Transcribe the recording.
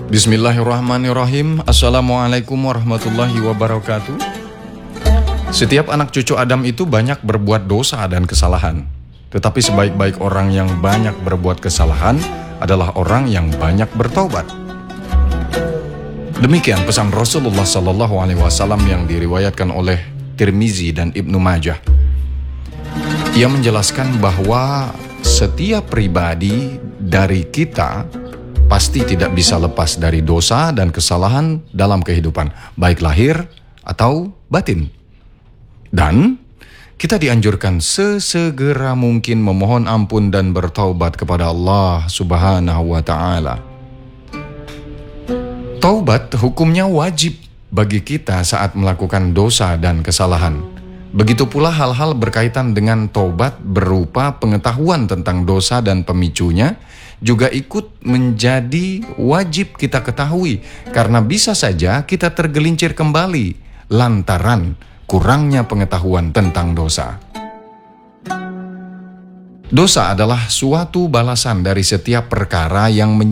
Bismillahirrahmanirrahim. Assalamualaikum warahmatullahi wabarakatuh. Setiap anak cucu Adam itu banyak berbuat dosa dan kesalahan. Tetapi sebaik-baik orang yang banyak berbuat kesalahan adalah orang yang banyak bertaubat. Demikian pesan Rasulullah SAW yang diriwayatkan oleh Tirmizi dan Ibnu Majah. Ia menjelaskan bahwa setiap pribadi dari kita pasti tidak bisa lepas dari dosa dan kesalahan dalam kehidupan, baik lahir atau batin. Dan kita dianjurkan sesegera mungkin memohon ampun dan bertaubat kepada Allah Subhanahu wa Ta'ala. Taubat hukumnya wajib bagi kita saat melakukan dosa dan kesalahan. Begitu pula hal-hal berkaitan dengan taubat berupa pengetahuan tentang dosa dan pemicunya juga ikut menjadi wajib kita ketahui, karena bisa saja kita tergelincir kembali lantaran kurangnya pengetahuan tentang dosa. Dosa adalah suatu balasan dari setiap perkara yang